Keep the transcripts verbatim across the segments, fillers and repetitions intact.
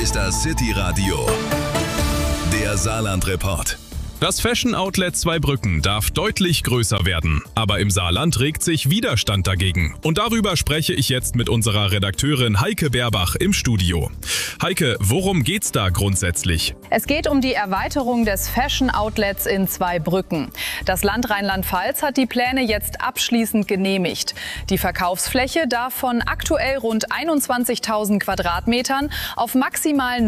ist das City Radio, der Saarland-Report. Das Fashion-Outlet Zweibrücken darf deutlich größer werden. Aber im Saarland regt sich Widerstand dagegen. Und darüber spreche ich jetzt mit unserer Redakteurin Heike Berbach im Studio. Heike, worum geht's da grundsätzlich? Es geht um die Erweiterung des Fashion-Outlets in Zweibrücken. Das Land Rheinland-Pfalz hat die Pläne jetzt abschließend genehmigt. Die Verkaufsfläche darf von aktuell rund einundzwanzigtausend Quadratmetern auf maximal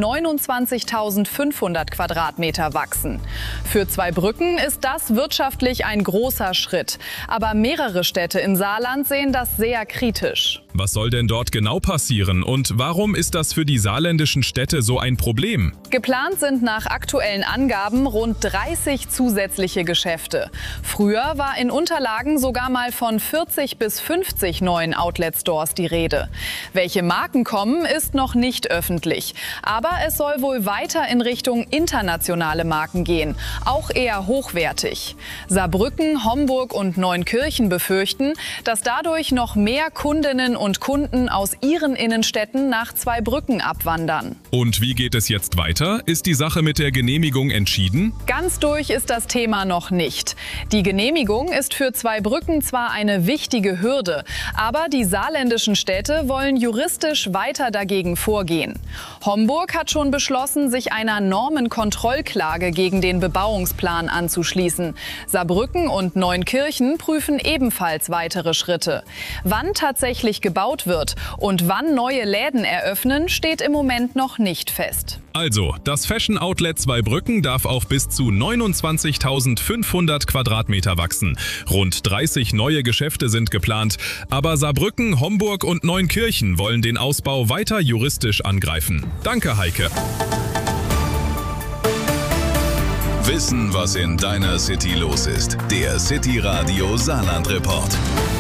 neunundzwanzigtausendfünfhundert Quadratmeter wachsen. Für Zweibrücken ist das wirtschaftlich ein großer Schritt. Aber mehrere Städte im Saarland sehen das sehr kritisch. Was soll denn dort genau passieren und warum ist das für die saarländischen Städte so ein Problem? Geplant sind nach aktuellen Angaben rund dreißig zusätzliche Geschäfte. Früher war in Unterlagen sogar mal von vierzig bis fünfzig neuen Outlet-Stores die Rede. Welche Marken kommen, ist noch nicht öffentlich. Aber es soll wohl weiter in Richtung internationale Marken gehen, auch eher hochwertig. Saarbrücken, Homburg und Neunkirchen befürchten, dass dadurch noch mehr Kundinnen und Kunden aus ihren Innenstädten nach Zweibrücken abwandern. Und wie geht es jetzt weiter? Ist die Sache mit der Genehmigung entschieden? Ganz durch ist das Thema noch nicht. Die Genehmigung ist für Zweibrücken zwar eine wichtige Hürde, aber die saarländischen Städte wollen juristisch weiter dagegen vorgehen. Homburg hat schon beschlossen, sich einer Normenkontrollklage gegen den Bebauungsplan anzuschließen. Saarbrücken und Neunkirchen prüfen ebenfalls weitere Schritte. Wann tatsächlich gebaut wird und wann neue Läden eröffnen, steht im Moment noch nicht fest. Also, das Fashion Outlet Zweibrücken darf auf bis zu neunundzwanzigtausendfünfhundert Quadratmeter wachsen. Rund dreißig neue Geschäfte sind geplant, aber Saarbrücken, Homburg und Neunkirchen wollen den Ausbau weiter juristisch angreifen. Danke, Heike. Wissen, was in deiner City los ist. Der City Radio Saarland Report.